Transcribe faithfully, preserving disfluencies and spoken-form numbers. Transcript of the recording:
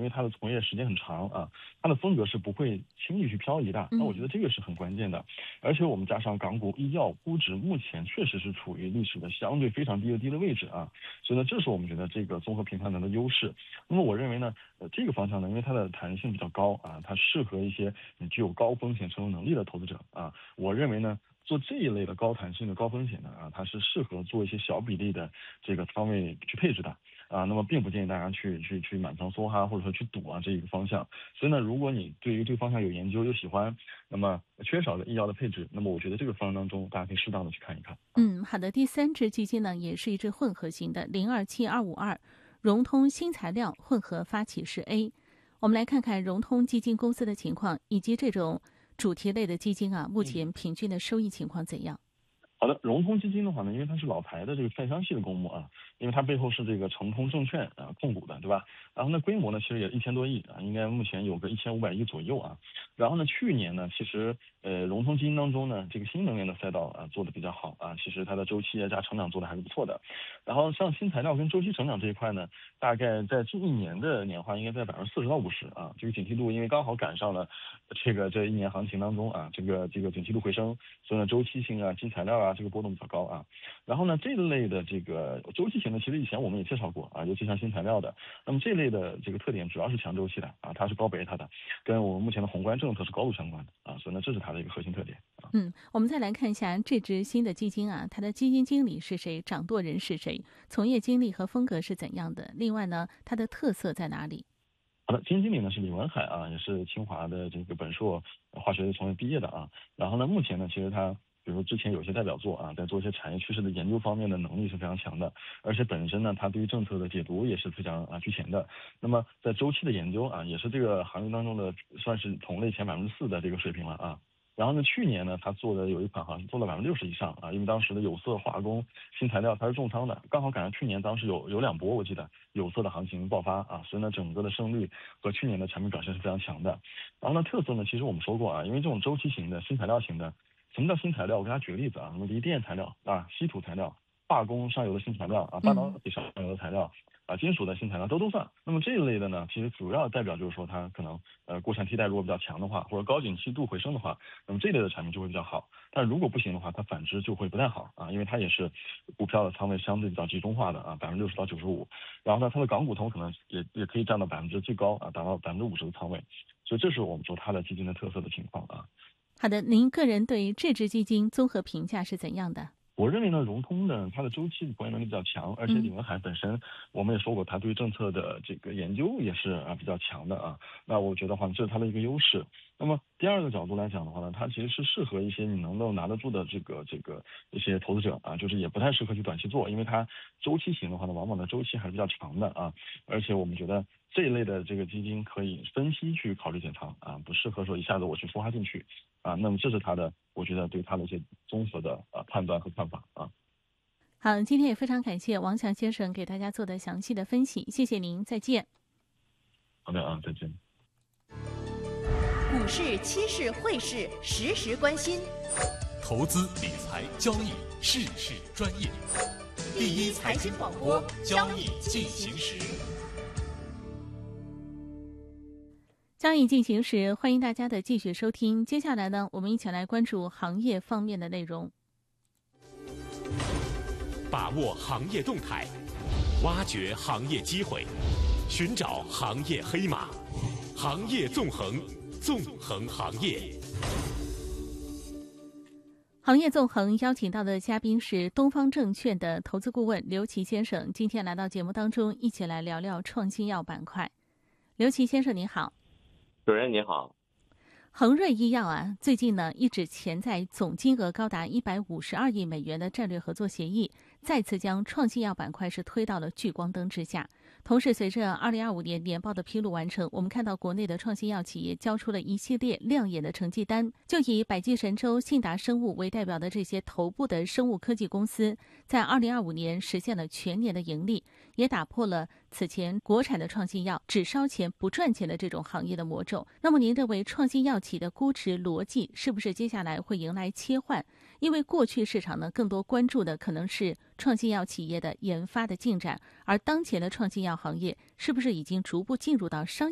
为它的从业时间很长啊，它的风格是不会轻易去漂移的。那我觉得这个是很关键的。而且我们加上港股医药估值目前确实是处于历史的相对非常低的低的位置啊，所以呢，这是我们觉得这个综合评判能的优势。那么我认为呢，呃，这个方向呢，因为它的弹性比较高啊，它适合一些具有高风险承受能力的投资者啊。我认为呢，做这一类的高弹性的高风险的啊，它是适合做一些小比例的这个仓位去配置的啊。那么并不建议大家去去去满仓梭哈，或者说去赌啊这一个方向。所以呢，如果你对于这个方向有研究又喜欢，那么缺少的医药的配置，那么我觉得这个方向当中大家可以适当的去看一看。 嗯，好的。第三只基金呢，也是一只混合型的零二七二五二融通新材料混合发起式 A。我们来看看融通基金公司的情况，以及这种主题类的基金啊，目前平均的收益情况怎样？ 好的，融通基金的话呢，因为它是老牌的这个券商系的公募啊，因为它背后是这个诚通证券啊控股的，对吧？然后呢，规模呢其实也一千多亿啊，应该目前有个一千五百亿左右啊。然后呢，去年呢，其实呃融通基金当中呢，这个新能源的赛道啊做的比较好啊，其实它的周期啊加成长做的还是不错的。然后像新材料跟周期成长这一块呢，大概在这一年的年化应该在百分之四十到五十啊，这个景气度因为刚好赶上了这个这一年行情当中啊，这个这个景气度回升，所以呢周期性啊、新材料啊。这个波动比较高啊，然后呢，这类的这个周期型的，其实以前我们也介绍过啊，尤其像新材料的，那么这类的这个特点主要是强周期的啊，它是高贝塔的，跟我们目前的宏观政策是高度相关的啊，所以呢，这是它的一个核心特点啊。 嗯，我们再来看一下这支新的基金啊，它的基金经理是谁，掌舵人是谁，从业经历和风格是怎样的？另外呢，它的特色在哪里？ 好的，基金经理呢是李文海啊，也是清华的这个本硕化学从业毕业的啊，然后呢，目前呢，其实他。比如说之前有些代表作啊，在做一些产业趋势的研究方面的能力是非常强的，而且本身呢，他对于政策的解读也是非常啊居前的。那么在周期的研究啊，也是这个行业当中的算是同类前百分之四的这个水平了啊。然后呢，去年呢，他做的有一款好像做了百分之六十以上啊，因为当时的有色、化工、新材料它是重仓的，刚好赶上去年当时有有两波，我记得有色的行情爆发啊，所以呢，整个的胜率和去年的产品表现是非常强的。然后呢，特色呢，其实我们说过啊，因为这种周期型的新材料型的。什么叫新材料？我给大家举个例子啊，什么锂电材料啊、稀土材料、化工上游的新材料啊、半导体上游的材料啊、金属的新材料都都算。那么这一类的呢，其实主要代表就是说它可能呃国产替代如果比较强的话，或者高景气度回升的话，那么这类的产品就会比较好。但如果不行的话，它反之就会不太好啊，因为它也是股票的仓位相对比较集中化的啊，百分之六十到九十五。然后呢，它的港股通可能也也可以占到百分之最高啊，达到百分之五十的仓位。所以这是我们说它的基金的特色的情况啊。 好的，您个人对这支基金综合评价是怎样的？ 我认为呢，融通呢，它的周期的还原能力比较强，而且李文海本身，我们也说过，他对政策的这个研究也是啊比较强的啊。那我觉得话，这是它的一个优势。那么第二个角度来讲的话呢，它其实是适合一些你能够拿得住的这个这个一些投资者啊，就是也不太适合去短期做，因为它周期型的话呢，往往的周期还是比较长的啊。而且我们觉得这一类的这个基金可以分期去考虑减仓啊，不适合说一下子我去梭哈进去啊。那么这是它的，我觉得对它的一些综合的啊判断和看法啊。 好，今天也非常感谢王强先生给大家做的详细的分析，谢谢您，再见。 好的啊，再见。 股市、期市、汇市，时时关心。 投资理财交易，事事专业。第一财经广播，交易进行时。 交易进行时，欢迎大家的继续收听。接下来呢，我们一起来关注行业方面的内容。 把握行业动态，挖掘行业机会，寻找行业黑马，行业纵横，纵横行业。 行业纵横邀请到的嘉宾是东方证券的投资顾问刘琦先生，今天来到节目当中，一起来聊聊创新药板块。刘琦先生，你好。 主任你好。 恒瑞医药啊，最近呢一纸潜在总金额高达一百五十二亿美元的战略合作协议，再次将创新药板块是推到了聚光灯之下。同时，随着二零二五年年报的披露完成，我们看到国内的创新药企业交出了一系列亮眼的成绩单。就以百济神州、信达生物为代表的这些头部的生物科技公司，在二零二五年实现了全年的盈利，也打破了此前国产的创新药只烧钱不赚钱的这种行业的魔咒。那么，您认为创新药企的估值逻辑是不是接下来会迎来切换？因为过去市场呢更多关注的可能是创新药企业的研发的进展，而当前的创新药行业是不是已经逐步进入到商